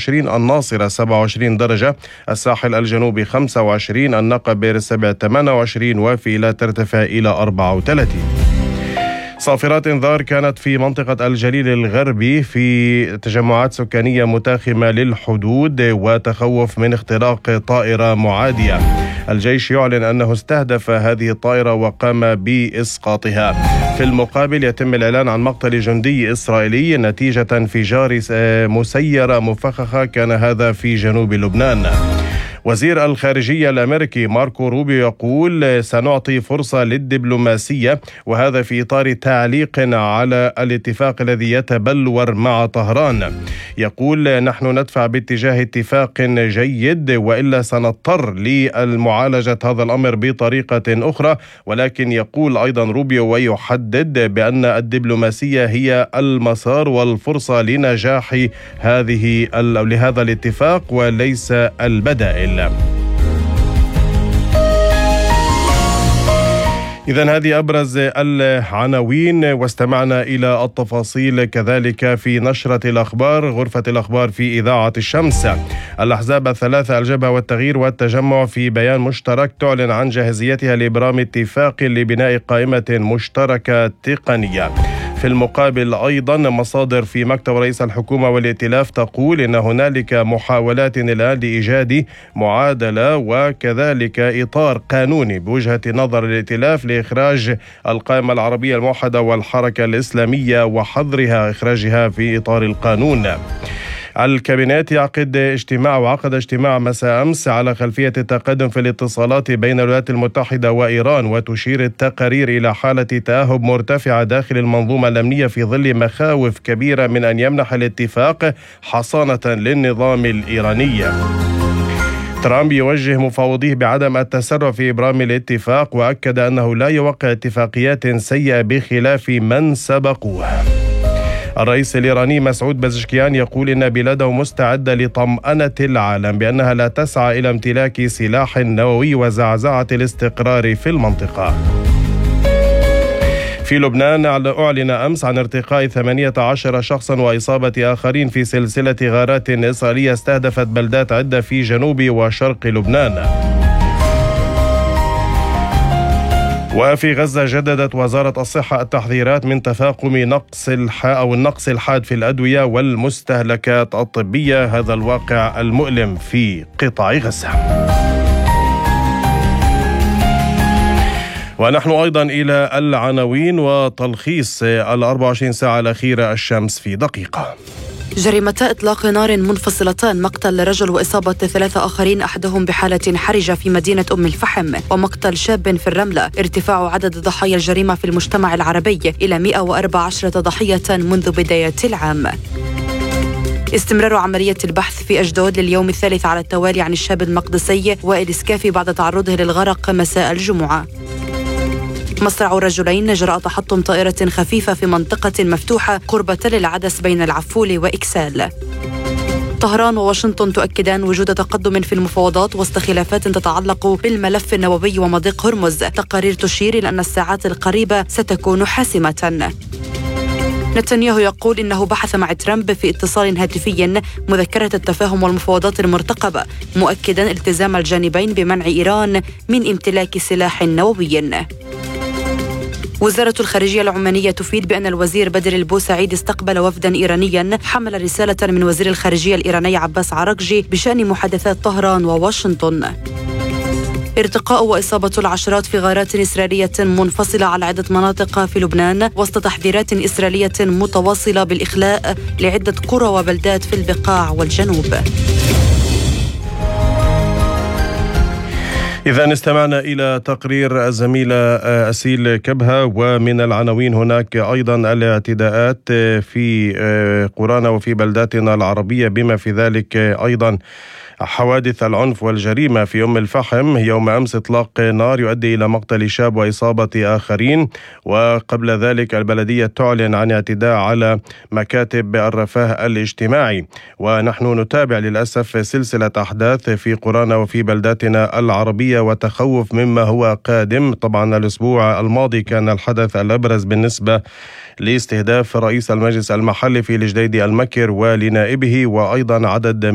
26، الناصرة 27 درجة، الساحل الجنوبي 25، النقب بإرسابيع 28، وفي إيلات ترتفع إلى 34. صافرات إنذار كانت في منطقة الجليل الغربي في تجمعات سكانية متاخمة للحدود وتخوف من اختراق طائرة معادية. الجيش يعلن أنه استهدف هذه الطائرة وقام بإسقاطها. في المقابل يتم الإعلان عن مقتل جندي إسرائيلي نتيجة انفجار مسيرة مفخخة، كان هذا في جنوب لبنان. وزير الخارجية الأمريكي ماركو روبيو يقول سنعطي فرصة للدبلوماسية، وهذا في إطار تعليق على الاتفاق الذي يتبلور مع طهران. يقول نحن ندفع باتجاه اتفاق جيد، وإلا سنضطر لمعالجة هذا الأمر بطريقة أخرى. ولكن يقول أيضا روبيو ويحدد بأن الدبلوماسية هي المسار والفرصة لنجاح لهذا الاتفاق وليس البدائل. إذن هذه أبرز العناوين، واستمعنا إلى التفاصيل كذلك في نشرة الأخبار، غرفة الأخبار في إذاعة الشمس. الأحزاب الثلاثة الجبهة والتغيير والتجمع في بيان مشترك تعلن عن جاهزيتها لإبرام اتفاق لبناء قائمة مشتركة تقنية. في المقابل أيضا مصادر في مكتب رئيس الحكومة والائتلاف تقول إن هنالك محاولات الآن لإيجاد معادلة وكذلك إطار قانوني بوجهة نظر الائتلاف لإخراج القائمة العربية الموحدة والحركة الإسلامية وحظرها إخراجها في إطار القانون. الكابينت عقد اجتماع مساء أمس على خلفية التقدم في الاتصالات بين الولايات المتحدة وإيران، وتشير التقارير إلى حالة تأهب مرتفعة داخل المنظومة الأمنية في ظل مخاوف كبيرة من أن يمنح الاتفاق حصانة للنظام الإيراني. ترامب يوجه مفاوضيه بعدم التسرع في إبرام الاتفاق، وأكد أنه لا يوقع اتفاقيات سيئة بخلاف من سبقوه. الرئيس الإيراني مسعود بزشكيان يقول إن بلاده مستعدة لطمأنة العالم بأنها لا تسعى إلى امتلاك سلاح نووي وزعزعة الاستقرار في المنطقة. في لبنان أعلن أمس عن ارتقاء 18 شخصا وإصابة آخرين في سلسلة غارات إسرائيلية استهدفت بلدات عدة في جنوب وشرق لبنان. وفي غزة جددت وزارة الصحة التحذيرات من تفاقم النقص الحاد في الأدوية والمستهلكات الطبية، هذا الواقع المؤلم في قطاع غزة. ونحن أيضا إلى العناوين وتلخيص 24 ساعة الأخيرة. الشمس في دقيقة. جريمتا إطلاق نار منفصلتان، مقتل رجل وإصابة 3 آخرين أحدهم بحالة حرجة في مدينة أم الفحم، ومقتل شاب في الرملة. ارتفاع عدد ضحايا الجريمة في المجتمع العربي إلى 114 ضحية منذ بداية العام. استمرار عملية البحث في أجدود لليوم الثالث على التوالي عن الشاب المقدسي وائل سكافي بعد تعرضه للغرق مساء الجمعة. مصرع رجلين جراء تحطم طائرة خفيفة في منطقة مفتوحة قرب تل العدس بين العفول وإكسال. طهران وواشنطن تؤكدان وجود تقدم في المفاوضات وسط خلافات تتعلق بالملف النووي ومضيق هرمز. تقارير تشير إلى أن الساعات القريبة ستكون حاسمة. نتنياهو يقول إنه بحث مع ترامب في اتصال هاتفي مذكرة التفاهم والمفاوضات المرتقبة، مؤكدا التزام الجانبين بمنع إيران من امتلاك سلاح نووي. وزارة الخارجية العمانية تفيد بأن الوزير بدر البوسعيد استقبل وفدا إيرانيا حمل رسالة من وزير الخارجية الإيراني عباس عراقجي بشأن محادثات طهران وواشنطن. ارتقاء وإصابة العشرات في غارات إسرائيلية منفصلة على عدة مناطق في لبنان وسط تحذيرات إسرائيلية متواصلة بالإخلاء لعدة قرى وبلدات في البقاع والجنوب. إذا استمعنا إلى تقرير الزميلة أسيل كبهة. ومن العناوين هناك أيضا الاعتداءات في قرانا وفي بلداتنا العربية، بما في ذلك أيضا حوادث العنف والجريمة في أم الفحم. يوم أمس إطلاق نار يؤدي إلى مقتل شاب وإصابة آخرين، وقبل ذلك البلدية تعلن عن اعتداء على مكاتب الرفاه الاجتماعي. ونحن نتابع للأسف سلسلة أحداث في قرانا وفي بلداتنا العربية وتخوف مما هو قادم. طبعا الأسبوع الماضي كان الحدث الأبرز بالنسبة لاستهداف رئيس المجلس المحلي في الجديدي المكر ولنائبه، وأيضا عدد